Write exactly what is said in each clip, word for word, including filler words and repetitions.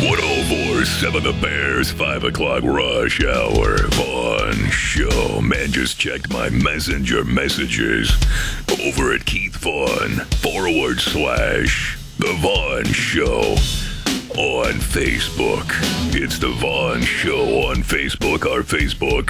one oh four point seven The Bears, five o'clock rush hour. Vaughn Show. Man, just checked my messenger messages over at Keith Vaughn, forward slash The Vaughn Show on Facebook. It's The Vaughn Show on Facebook, our Facebook.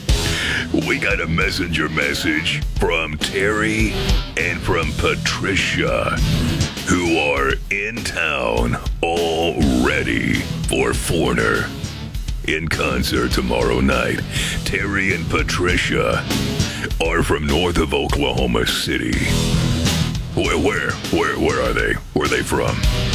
We got a messenger message from Terry and from Patricia, who are in town already for Foreigner in concert tomorrow night. Terry and Patricia are from north of Oklahoma City. Where, where, where, where are they? Where are they from?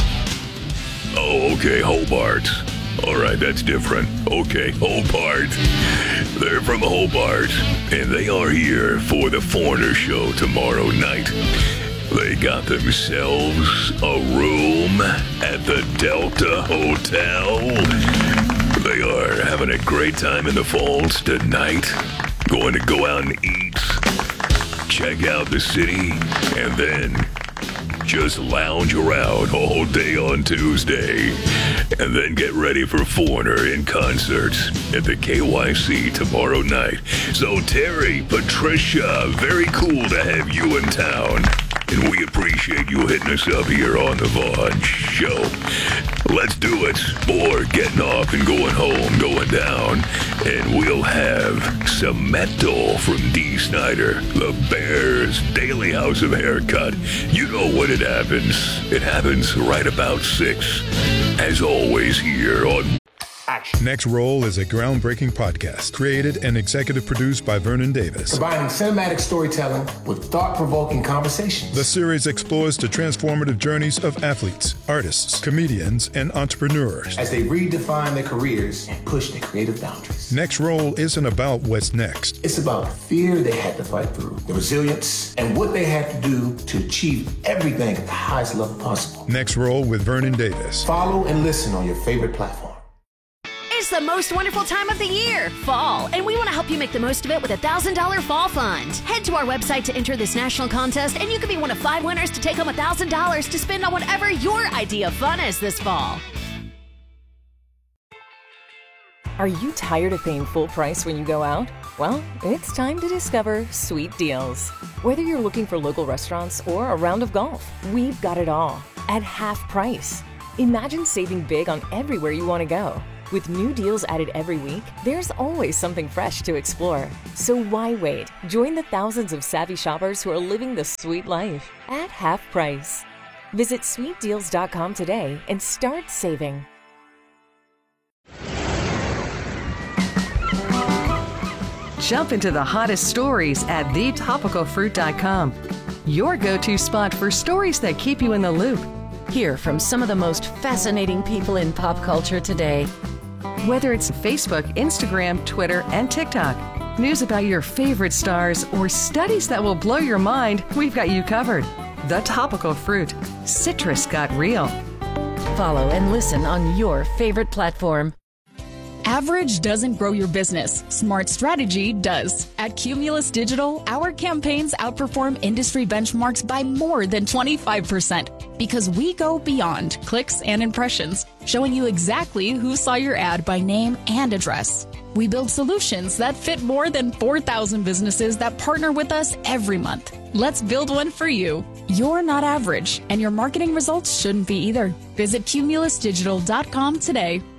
Oh, okay, Hobart. All right, that's different. Okay, Hobart. They're from Hobart, and they are here for the Foreigner show tomorrow night. They got themselves a room at the Delta Hotel. They are having a great time in the Falls tonight. Going to go out and eat, check out the city, and then just lounge around all day on Tuesday, and then get ready for Foreigner in concert at the K Y C tomorrow night. So Terry, Patricia, very cool to have you in town, and we appreciate you hitting us up here on the Vaughn Show. Let's do it. More getting off and going home, going down, and we'll have some metal from D. Snyder, the Bears Daily House of Haircut. You know when it happens. It happens right about six. As always here on Action. Next Roll is a groundbreaking podcast created and executive produced by Vernon Davis. Combining cinematic storytelling with thought-provoking conversations. The series explores the transformative journeys of athletes, artists, comedians, and entrepreneurs as they redefine their careers and push their creative boundaries. Next Roll isn't about what's next. It's about the fear they had to fight through, the resilience, and what they had to do to achieve everything at the highest level possible. Next Roll with Vernon Davis. Follow and listen on your favorite platform. It's the most wonderful time of the year, fall, and we want to help you make the most of it with a one thousand dollars Fall Fund. Head to our website to enter this national contest, and you can be one of five winners to take home one thousand dollars to spend on whatever your idea of fun is this fall. Are you tired of paying full price when you go out? Well, it's time to discover Sweet Deals. Whether you're looking for local restaurants or a round of golf, we've got it all at half price. Imagine saving big on everywhere you want to go. With new deals added every week, there's always something fresh to explore. So why wait? Join the thousands of savvy shoppers who are living the sweet life at half price. Visit sweet deals dot com today and start saving. Jump into the hottest stories at the topical fruit dot com. Your go-to spot for stories that keep you in the loop. Hear from some of the most fascinating people in pop culture today. Whether it's Facebook, Instagram, Twitter, and TikTok, news about your favorite stars, or studies that will blow your mind, we've got you covered. The Topical Fruit. Citrus got real. Follow and listen on your favorite platform. Average doesn't grow your business. Smart strategy does. At Cumulus Digital, our campaigns outperform industry benchmarks by more than twenty-five percent because we go beyond clicks and impressions, showing you exactly who saw your ad by name and address. We build solutions that fit more than four thousand businesses that partner with us every month. Let's build one for you. You're not average, and your marketing results shouldn't be either. Visit cumulus digital dot com today.